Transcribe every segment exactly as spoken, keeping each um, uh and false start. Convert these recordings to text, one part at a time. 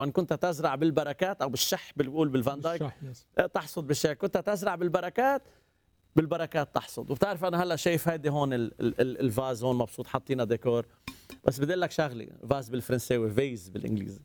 ان كنت تزرع بالبركات او بالشح بنقول بالفان دايك بالشح، يس. تحصد بالشح، كنت تزرع بالبركات بالبركات تحصد. وبتعرف انا هلا شايف هيدي هون ال- ال- ال- الفاز هون مبسوط حاطينها ديكور، بس بدي لك شغله، فاز بالفرنساوي فيز بالانجليزي.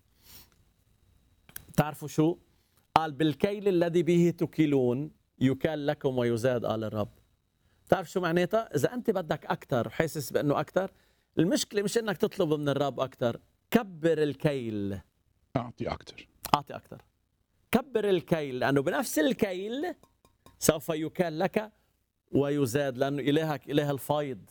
تعرفوا شو؟ قال بالكيل الذي به تكيلون يكال لكم ويزاد قال الرب. تعرف شو معناتها؟ اذا انت بدك اكثر وحاسس بانه اكثر، المشكله مش انك تطلب من الرب اكثر، كبر الكيل. اعطي اكتر. اعطي اكثر، كبر الكيل، لانه بنفس الكيل سوف يكال لك ويزاد، لانه الهك اله الفيض.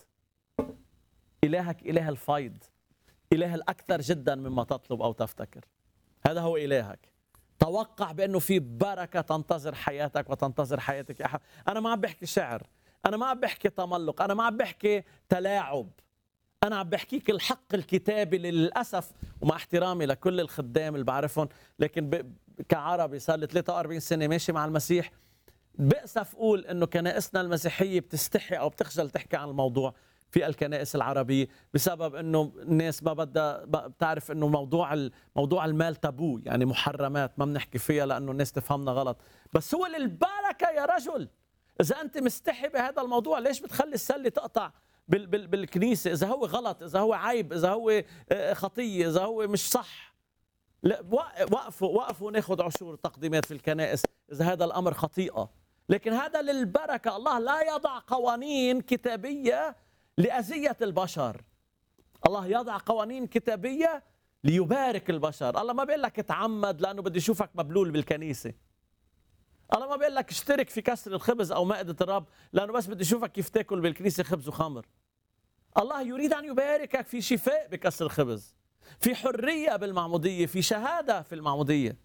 الهك اله الفيض، اله الاكثر جدا مما تطلب او تفتكر. هذا هو الهك. توقع بانه في بركه تنتظر حياتك وتنتظر حياتك يا أحد. انا ما عم بحكي شعر، انا ما عم بحكي تملق، انا ما عم بحكي تلاعب، انا عم بحكيك الحق الكتابي. للاسف ومع احترامي لكل الخدام اللي بعرفهم، لكن ب... كعربي صار لي ثلاثة وأربعين سنه ماشي مع المسيح، بأسف اقول انه كنائسنا المسيحيه بتستحي او بتخجل تحكي عن الموضوع في الكنائس العربيه، بسبب انه الناس ما بدها بتعرف انه موضوع موضوع المال تابو، يعني محرمات ما بنحكي فيها لانه الناس تفهمنا غلط. بس هو للبركه يا رجل. اذا انت مستحي بهذا الموضوع، ليش بتخلي السله تقطع بال بال بالكنيسه؟ اذا هو غلط، اذا هو عيب، اذا هو خطيه، اذا هو مش صح، لا وقفوا وقفوا ناخذ عشور تقديمات في الكنائس اذا هذا الامر خطيئه. لكن هذا للبركه. الله لا يضع قوانين كتابيه لأذية البشر. الله يضع قوانين كتابية ليبارك البشر. الله ما بيقول لك اتعمد لأنه بدي أشوفك مبلول بالكنيسة. الله ما بيقول لك اشترك في كسر الخبز أو مائدة الرب لأنه بس بدي أشوفك كيف تاكل بالكنيسة خبز وخمر. الله يريد أن يباركك في شفاء بكسر الخبز، في حرية بالمعمودية، في شهادة في المعمودية،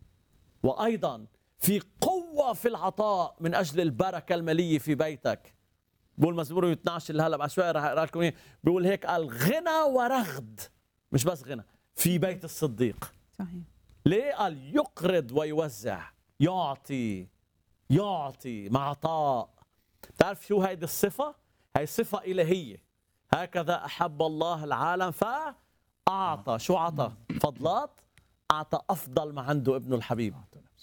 وأيضا في قوة في العطاء من أجل البركة المالية في بيتك. بقول مزمور اثنعش اللي هلا بعد شوي راح اقرا لكم اياه، بيقول هيك قال غنى ورغد، مش بس غنى، في بيت الصديق. صحيح. ليه؟ قال يقرض ويوزع، يعطي يعطي مع عطاء. بتعرف شو هيدي الصفة؟ هي صفة إلهية. هكذا أحب الله العالم فأعطى. شو عطى؟ فضلات. أعطى أفضل ما عنده ابنه الحبيب.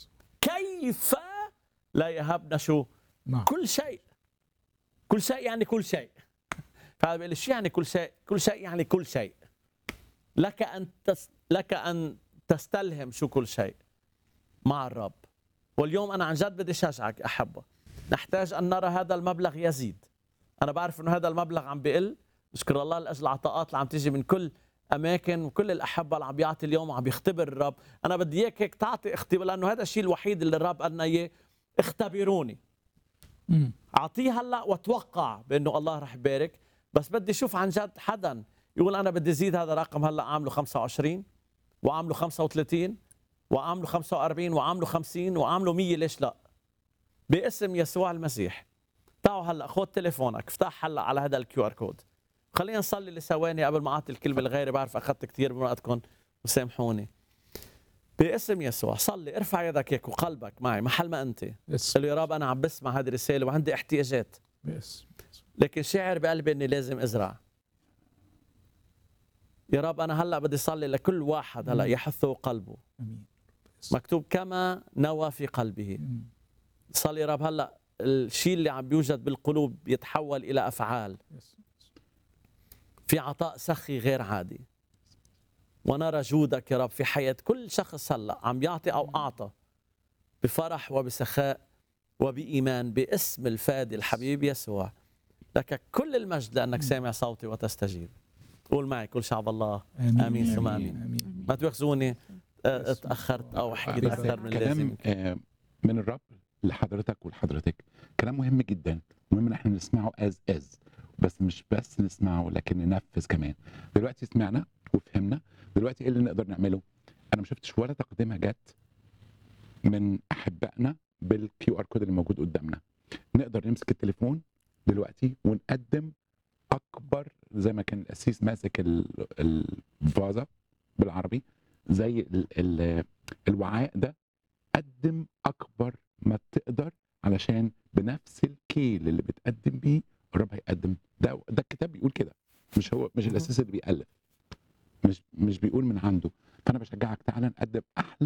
كيف لا يهبنا شو؟ نعم. كل شيء. كل شيء يعني كل شيء. فهذا بيقول شو يعني كل شيء؟ كل شيء يعني كل شيء. لك أن تس... لك أن تستلهم شو كل شيء مع الرب. واليوم أنا عن جد بدي أشجعك أحبه، نحتاج أن نرى هذا المبلغ يزيد. أنا بعرف إنه هذا المبلغ عم بيقل، أشكر الله لأجل العطاءات اللي عم تيجي من كل أماكن، وكل الأحبة اللي عم بيعطي اليوم وعم بيختبر الرب. أنا بدي إياك هيك تعطي اختبار، لأنه هذا الشيء الوحيد اللي الرب قالنا إياه، اختبروني. مم. اعطيه هلا واتوقع بانه الله رح يبارك. بس بدي اشوف عن جد حدا يقول انا بدي زيد هذا الرقم، هلا عامله خمسة وعشرين وعامله خمسة وثلاثين وعامله خمسة وأربعين وعامله خمسين وعامله مية. ليش لا؟ باسم يسوع المسيح. تعالوا هلا خذ تليفونك، افتح هلا على هذا الكيو ار كود. خلينا نصلي لثواني قبل ما اعطي الكلمه لغيري، بعرف اخذت كثير من وقتكم وسامحوني. باسم يسوع صلي، ارفع يدك هيك وقلبك معي محل ما انت. يس. قل له يا رب انا عم بسمع هذه الرساله وعندي احتياجات، يس. لكن شاعر بقلبي اني لازم ازرع. يا رب انا هلا بدي اصلي لكل واحد هلا يحثه قلبه. امين. يس. مكتوب كما نوى في قلبه. مم. صلي يا رب هلا الشيء اللي عم بيوجد بالقلوب يتحول الى افعال، يس. في عطاء سخي غير عادي. ونرى جودك يا رب في حياة كل شخص هلأ عم يعطي أو أعطى بفرح وبسخاء وبإيمان، باسم الفادي الحبيب يسوع. لك كل المجد لأنك سامع صوتي وتستجيب. قول معي كل شعب الله آمين. آمين ثم آمين. آمين. آمين. ما تواخذوني آه، اتأخرت أو حكيت بس أكثر من اللازم. كلام آه، من الرب لحضرتك ولحضرتك، كلام مهم جدا، مهم ان احنا نسمعه از از بس مش بس نسمعه لكن ننفذ كمان. دلوقتي سمعنا وفهمنا، دلوقتي ايه اللي نقدر نعمله؟ انا ما شفتش ولا تقدمه جت من احبائنا بالكيو ار كود اللي موجود قدامنا. نقدر نمسك التليفون دلوقتي ونقدم اكبر، زي ما كان القسيس ماسك ال- الفازه بالعربي، زي ال ال الوعاء ده، قدم اكبر ما تقدر علشان بنفس الكيل اللي بتقدم بيه الرب هيقدم. ده ده الكتاب بيقول كده، مش هو مش الاساس اللي بيألف، مش مش بيقول من عنده. فانا بشجعك تعالى نقدم احلى